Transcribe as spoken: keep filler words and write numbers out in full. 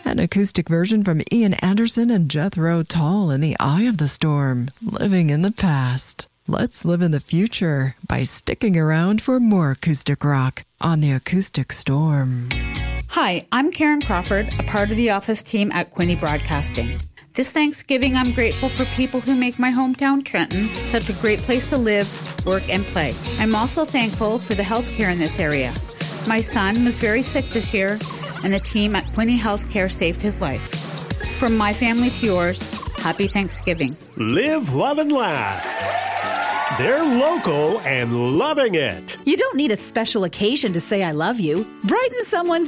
An acoustic version from Ian Anderson and Jethro Tull in The Eye of the Storm, Living in the Past. Let's live in the future by sticking around for more acoustic rock on The Acoustic Storm. Hi, I'm Karen Crawford, a part of the office team at Quinte Broadcasting. This Thanksgiving, I'm grateful for people who make my hometown, Trenton, such a great place to live, work, and play. I'm also thankful for the healthcare in this area. My son was very sick this year, and the team at Quinte Healthcare saved his life. From my family to yours, happy Thanksgiving. Live, love, and laugh. They're local and loving it. You don't need a special occasion to say I love you. Brighten someone's